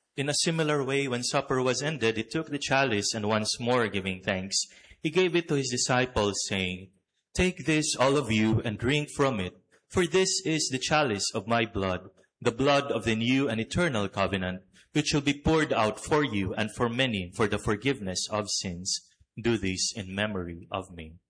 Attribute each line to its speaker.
Speaker 1: In a similar way, when supper was ended, he took the chalice and once more giving thanks, he gave it to his disciples, saying, "Take this, all of you, and drink from it, for this is the chalice of my blood, the blood of the new and eternal covenant, which will be poured out for you and for many for the forgiveness of sins. Do this in memory of me."